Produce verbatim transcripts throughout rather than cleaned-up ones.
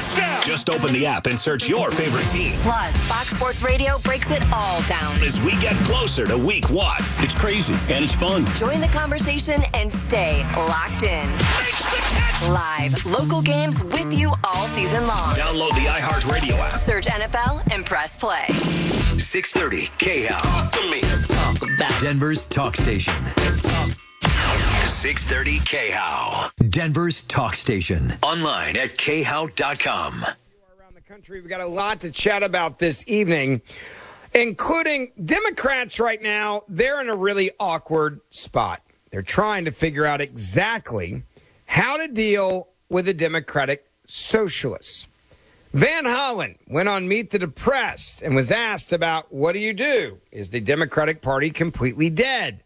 Touchdown! Just open the app and search your favorite team. Plus, Fox Sports Radio breaks it all down as we get closer to week one. It's crazy and it's fun. Join the conversation and stay locked in. Live, local games with you all season long. Download the iHeartRadio app. Search N F L and press play. six thirty K H O W. Let's talk about Denver's talk station. Let's talk. six thirty K H O W. Denver's talk station. Online at K H O W dot com. Around the country, we've got a lot to chat about this evening, including Democrats right now. They're in a really awkward spot. They're trying to figure out exactly how to deal with the Democratic Socialists. Van Hollen went on Meet the Depressed and was asked about, what do you do? Is the Democratic Party completely dead?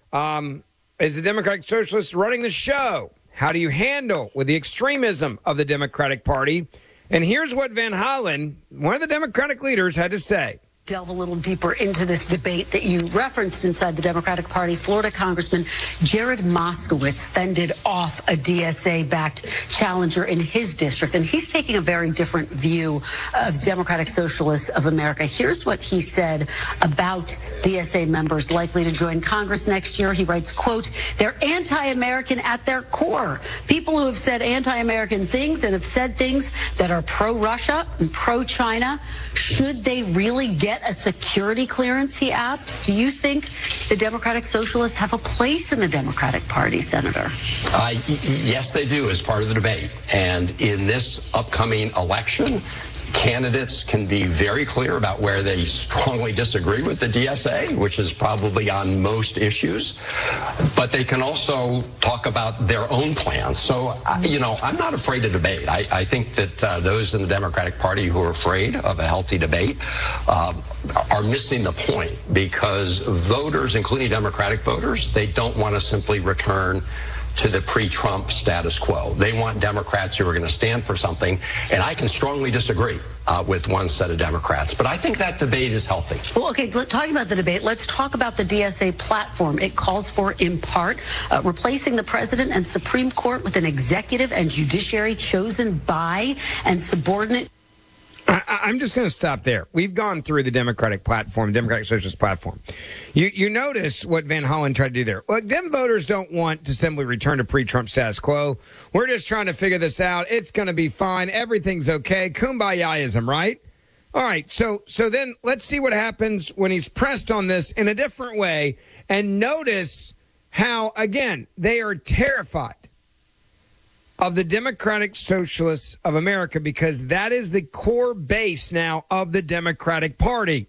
Um, is the Democratic Socialists running the show? How do you handle with the extremism of the Democratic Party? And here's what Van Hollen, one of the Democratic leaders, had to say. Delve a little deeper into this debate that you referenced inside the Democratic Party. Florida Congressman Jared Moskowitz fended off a D S A-backed challenger in his district, and he's taking a very different view of Democratic Socialists of America. Here's what he said about D S A members likely to join Congress next year. He writes, quote, "They're anti-American at their core. People who have said anti-American things and have said things that are pro-Russia and pro-China, should they really get a security clearance," he asks. Do you think the Democratic Socialists have a place in the Democratic Party, Senator? Uh, y- yes, they do, as part of the debate. And in this upcoming election, candidates can be very clear about where they strongly disagree with the D S A, which is probably on most issues. But they can also talk about their own plans. So, you know, I'm not afraid of debate. I, I think that uh, those in the Democratic Party who are afraid of a healthy debate uh, are missing the point, because voters, including Democratic voters, they don't want to simply return to the pre-Trump status quo. They want Democrats who are going to stand for something, and I can strongly disagree uh, with one set of Democrats. But I think that debate is healthy. Well, okay, talking about the debate, let's talk about the D S A platform. It calls for, in part, uh, replacing the president and Supreme Court with an executive and judiciary chosen by and subordinate. I, I'm just going to stop there. We've gone through the Democratic platform, Democratic Socialist platform. You you notice what Van Hollen tried to do there. Look, them voters don't want to simply return to pre-Trump status quo. We're just trying to figure this out. It's going to be fine. Everything's okay. Kumbaya-ism, right? All right, so so then let's see what happens when he's pressed on this in a different way. And notice how, again, they are terrified of the Democratic Socialists of America, because that is the core base now of the Democratic Party.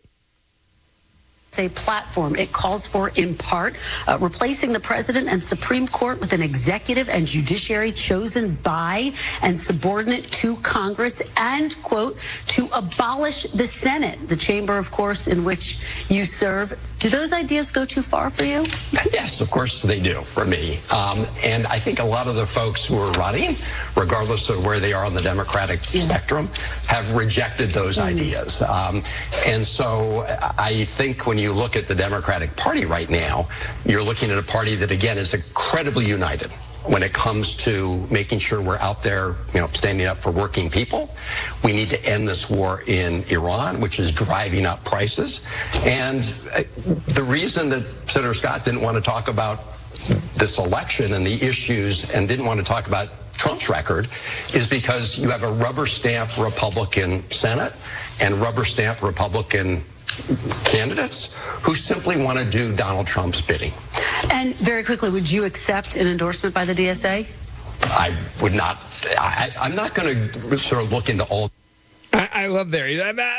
A platform. It calls for, in part, uh, replacing the president and Supreme Court with an executive and judiciary chosen by and subordinate to Congress, and, quote, to abolish the Senate, the chamber, of course, in which you serve. Do those ideas go too far for you? Yes, of course they do for me. Um, and I think a lot of the folks who are running, regardless of where they are on the Democratic yeah. spectrum, have rejected those mm. ideas. Um, and so I think when you look at the Democratic Party right now, you're looking at a party that, again, is incredibly united when it comes to making sure we're out there, you know, standing up for working people. We need to end this war in Iran, which is driving up prices. And the reason that Senator Scott didn't want to talk about this election and the issues and didn't want to talk about Trump's record is because you have a rubber stamp Republican Senate and rubber stamp Republican candidates who simply want to do Donald Trump's bidding. And very quickly, would you accept an endorsement by the D S A? I would not. I, I'm not going to sort of look into all. I, I love there.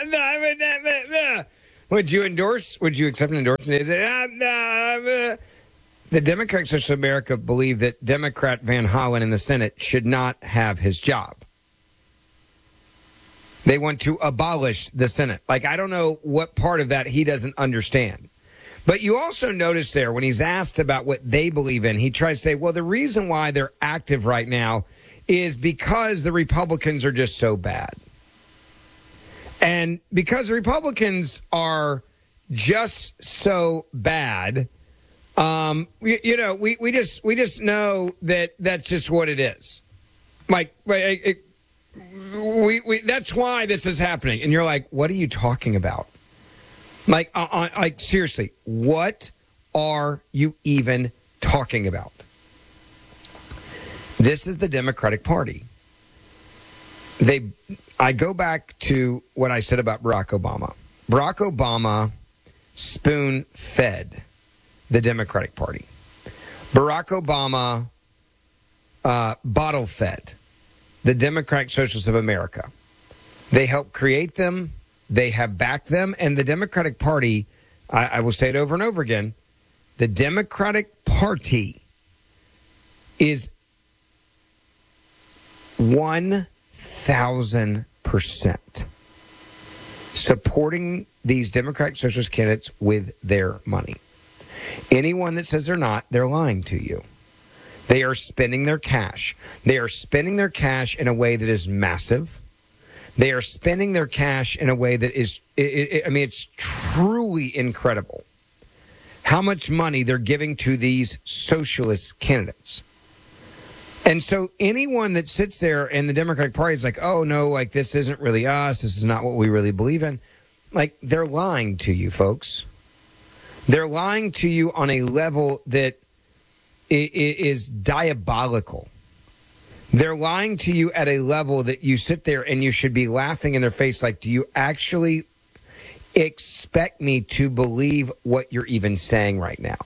Would you endorse? Would you accept an endorsement? The Democratic Socialists of America believe that Democrat Van Hollen in the Senate should not have his job. They want to abolish the Senate. Like, I don't know what part of that he doesn't understand. But you also notice there, when he's asked about what they believe in, he tries to say, well, the reason why they're active right now is because the Republicans are just so bad. And because the Republicans are just so bad, um, you, you know, we, we just we just know that that's just what it is. Like, it, it, we, we that's why this is happening. And you're like, what are you talking about? Like, uh, uh, like seriously, what are you even talking about? This is the Democratic Party. They, I go back to what I said about Barack Obama. Barack Obama spoon-fed the Democratic Party. Barack Obama uh, bottle-fed the Democratic Socialists of America. They helped create them. They have backed them. And the Democratic Party, I, I will say it over and over again, the Democratic Party is one thousand percent supporting these Democratic Socialist candidates with their money. Anyone that says they're not, they're lying to you. They are spending their cash. They are spending their cash in a way that is massive. They are spending their cash in a way that is, it, it, I mean, it's truly incredible how much money they're giving to these socialist candidates. And so anyone that sits there in the Democratic Party is like, oh, no, like this isn't really us. This is not what we really believe in. Like, they're lying to you, folks. They're lying to you on a level that is diabolical. They're lying to you at a level that you sit there and you should be laughing in their face like, do you actually expect me to believe what you're even saying right now?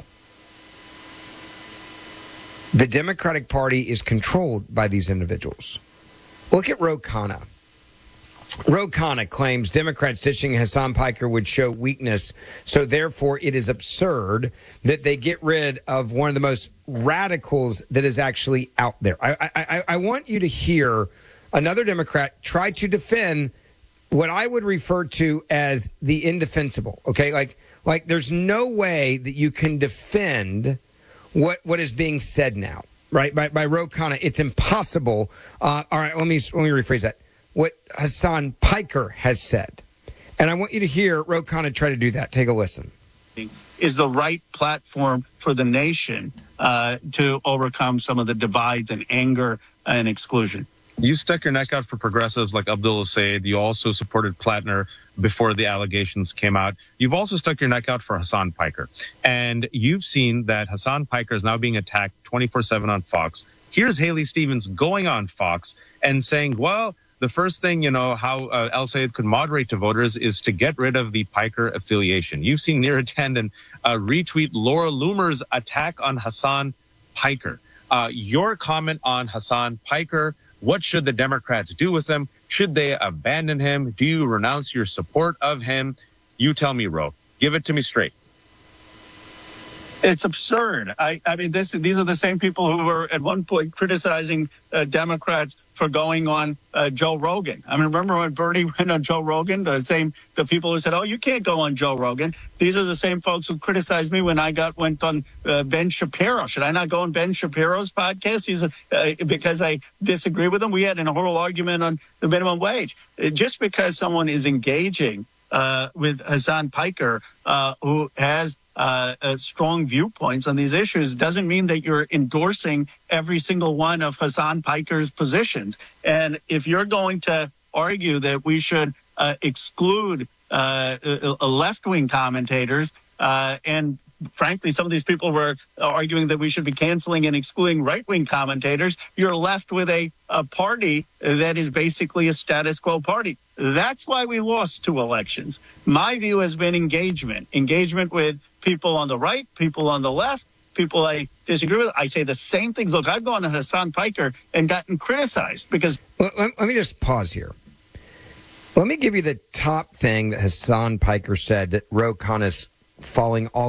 The Democratic Party is controlled by these individuals. Look at Ro Khanna. Ro Khanna claims Democrats ditching Hasan Piker would show weakness, so therefore it is absurd that they get rid of one of the most radicals that is actually out there. I, I, I want you to hear another Democrat try to defend what I would refer to as the indefensible. Okay, like like there's no way that you can defend what what is being said now, right? By by Ro Khanna, it's impossible. Uh, all right, let me let me rephrase that. What Hasan Piker has said. And I want you to hear Ro Khanna try to do that. Take a listen. Is the right platform for the nation uh, to overcome some of the divides and anger and exclusion. You stuck your neck out for progressives like Abdullah Said. You also supported Plattner before the allegations came out. You've also stuck your neck out for Hasan Piker. And you've seen that Hasan Piker is now being attacked twenty-four seven on Fox. Here's Haley Stevens going on Fox and saying, well, the first thing, you know, how uh, El Sayed could moderate to voters is to get rid of the Piker affiliation. You've seen Neera Tanden uh, retweet Laura Loomer's attack on Hasan Piker. Uh, your comment on Hasan Piker, what should the Democrats do with him? Should they abandon him? Do you renounce your support of him? You tell me, Ro. Give it to me straight. It's absurd. I, I mean, this, these are the same people who were at one point criticizing uh, Democrats for going on uh, Joe Rogan. I mean, remember when Bernie went on Joe Rogan? The same, the people who said, "Oh, you can't go on Joe Rogan." These are the same folks who criticized me when I got went on uh, Ben Shapiro. Should I not go on Ben Shapiro's podcast? He's a, uh, because I disagree with him. We had a whole argument on the minimum wage. Uh, just because someone is engaging uh, with Hasan Piker, uh, who has Uh, uh, strong viewpoints on these issues doesn't mean that you're endorsing every single one of Hasan Piker's positions. And if you're going to argue that we should uh, exclude uh, uh, left-wing commentators, uh, and frankly, some of these people were arguing that we should be canceling and excluding right-wing commentators, you're left with a, a party that is basically a status quo party. That's why we lost two elections. My view has been engagement, engagement with people on the right, people on the left, people I disagree with. I say the same things. Look, I've gone to Hasan Piker and gotten criticized because... Well, let, let me just pause here. Let me give you the top thing that Hasan Piker said that Ro Khanna's falling all